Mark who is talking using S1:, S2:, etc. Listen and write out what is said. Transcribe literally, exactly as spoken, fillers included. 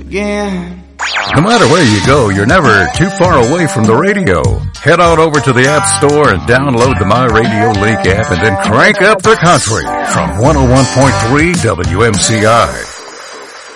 S1: again.
S2: No matter where you go, you're never too far away from the radio. Head on over to the App Store and download the My Radio Link app and then crank up the country from one oh one point three W M C I.